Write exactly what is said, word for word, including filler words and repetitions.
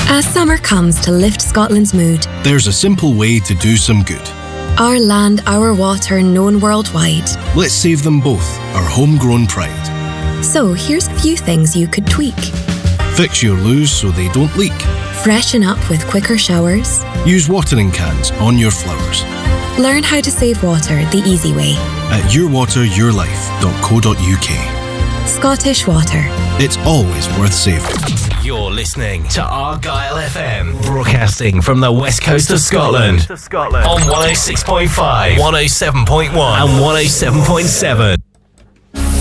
As summer comes to lift Scotland's mood, there's a simple way to do some good. Our land, our water, known worldwide. Let's save them both, our homegrown pride. So here's a few things you could tweak. Fix your loos so they don't leak. Freshen up with quicker showers. Use watering cans on your flowers. Learn how to save water the easy way. At your water your life dot co dot u k. Scottish Water. It's always worth saving. You're listening to Argyle F M, broadcasting from the west coast of Scotland, on one oh six point five, one oh seven point one and one oh seven point seven.